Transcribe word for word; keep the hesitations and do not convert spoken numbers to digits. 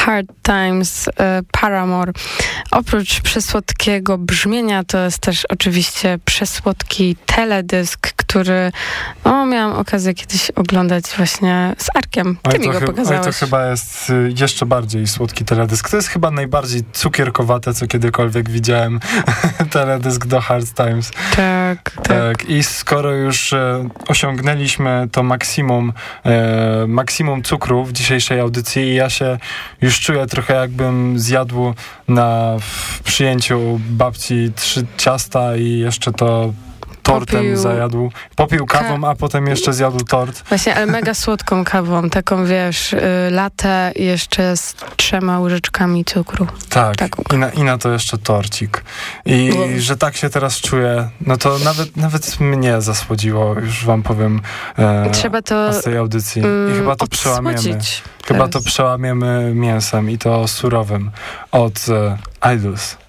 Hard Times, Paramore. Oprócz przesłodkiego brzmienia to jest też oczywiście przesłodki teledysk, który o, miałam okazję kiedyś oglądać właśnie z Arkiem. Ty oj, mi go chy- pokazałeś. Oj, to chyba jest jeszcze bardziej słodki teledysk. To jest chyba najbardziej cukierkowate, co kiedykolwiek widziałem. Teledysk do Hard Times. Tak, tak. tak. I skoro już e, osiągnęliśmy to maksimum, e, maksimum cukru w dzisiejszej audycji i ja się już czuję trochę jakbym zjadł na w przyjęciu babci trzy ciasta i jeszcze to tortem Popił zajadł. Popił kawą, ka- a potem jeszcze zjadł tort. Właśnie, ale mega słodką kawą, taką wiesz, y, latte i jeszcze z trzema łyżeczkami cukru. Tak, Taką. i na, i na to jeszcze torcik. I Wow. że tak się teraz czuję, no to nawet, nawet mnie zasłodziło, już wam powiem, e, Trzeba to z tej audycji. mm, I chyba to przełamiemy. odsłodzić Chyba teraz. to przełamiemy mięsem i to surowym od e, Idols.